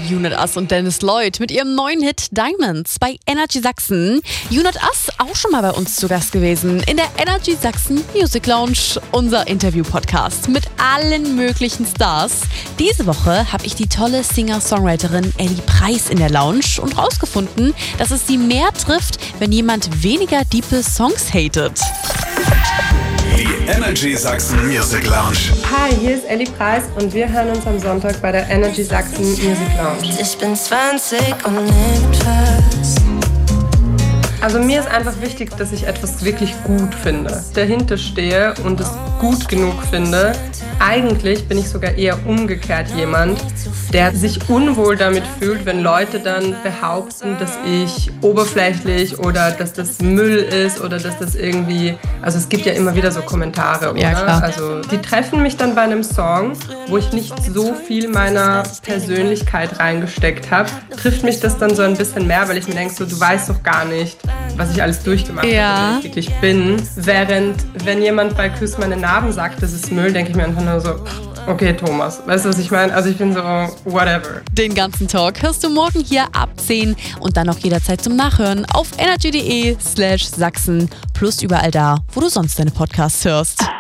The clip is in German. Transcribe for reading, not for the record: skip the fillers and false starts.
You Not Us und Dennis Lloyd mit ihrem neuen Hit Diamonds bei Energy Sachsen. You Not Us auch schon mal bei uns zu Gast gewesen in der Energy Sachsen Music Lounge, unser Interview-Podcast mit allen möglichen Stars. Diese Woche habe ich die tolle Singer-Songwriterin Ellie Preis in der Lounge und rausgefunden, dass es sie mehr trifft, wenn jemand weniger diepe Songs hatet. Die Energy Sachsen Music Lounge. Hi, hier ist Ellie Preis und wir hören uns am Sonntag bei der Energy Sachsen Music Lounge. Ich bin 20 und nirgendwas. Also mir ist einfach wichtig, dass ich etwas wirklich gut finde, dahinter stehe und es gut genug finde. Eigentlich bin ich sogar eher umgekehrt jemand, der sich unwohl damit fühlt, wenn Leute dann behaupten, dass ich oberflächlich oder dass das Müll ist oder dass das irgendwie... Also es gibt ja immer wieder so Kommentare, oder? Ja, klar. Also die treffen mich dann bei einem Song, wo ich nicht so viel meiner Persönlichkeit reingesteckt habe, trifft mich das dann so ein bisschen mehr, weil ich mir denke, so, du weißt doch gar nicht, was ich alles durchgemacht habe, wer ich wirklich bin. Während, wenn jemand bei Küss meine Narben sagt, das ist Müll, denke ich mir einfach nur so, okay, Thomas, weißt du, was ich meine? Also ich bin so, whatever. Den ganzen Talk hörst du morgen hier ab 10 und dann auch jederzeit zum Nachhören auf energy.de/Sachsen plus überall da, wo du sonst deine Podcasts hörst.